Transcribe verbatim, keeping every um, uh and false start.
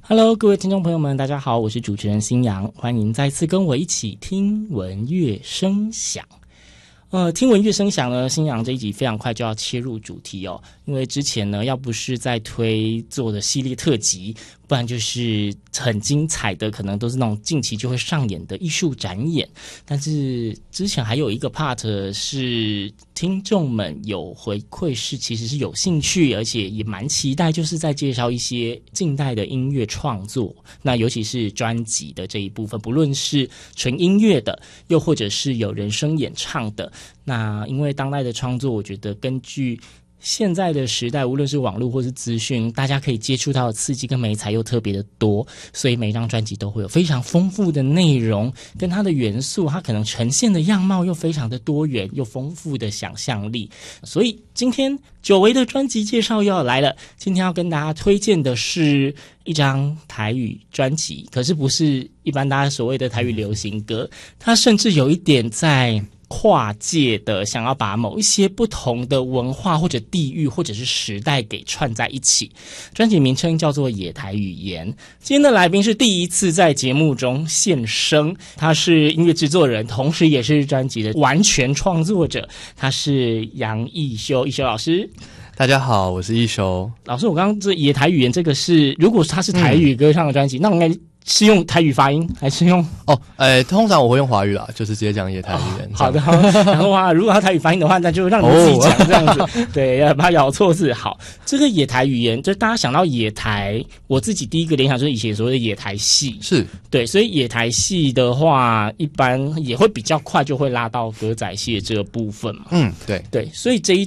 Hello， 各位听众朋友们，大家好，我是主持人新阳，欢迎再次跟我一起听闻乐声响。呃，听闻乐声响呢，新阳这一集非常快就要切入主题哦，因为之前呢，要不是在推做的系列特辑，不然就是很精彩的，可能都是那种近期就会上演的艺术展演。但是之前还有一个 part 是听众们有回馈，是其实是有兴趣，而且也蛮期待，就是在介绍一些近代的音乐创作。那尤其是专辑的这一部分，不论是纯音乐的，又或者是有人声演唱的。那因为当代的创作，我觉得根据现在的时代，无论是网络或是资讯，大家可以接触到的刺激跟媒材又特别的多，所以每一张专辑都会有非常丰富的内容，跟它的元素，它可能呈现的样貌又非常的多元，又丰富的想象力。所以今天久违的专辑介绍又要来了，今天要跟大家推荐的是一张台语专辑，可是不是一般大家所谓的台语流行歌，它甚至有一点在跨界的想要把某一些不同的文化或者地域或者是时代给串在一起。专辑名称叫做野台语言。今天的来宾是第一次在节目中现身，他是音乐制作人，同时也是专辑的完全创作者，他是杨艺修，艺修老师。 大家好，我是艺修老师。我刚刚这野台语言这个是，如果他是台语歌唱的专辑、嗯、那我应该是用台语发音还是用哦？呃，通常我会用华语啦，就是直接讲野台语言、哦。 好的，好的。然后啊，如果他台语发音的话，那就让你自己讲这样子，哦、对，要怕咬错字。好，这个野台语言，就大家想到野台，我自己第一个联想就是以前所谓的野台戏， 是对，所以野台戏的话，一般也会比较快就会拉到歌仔戏的这个部分嘛。 嗯，对对，所以这一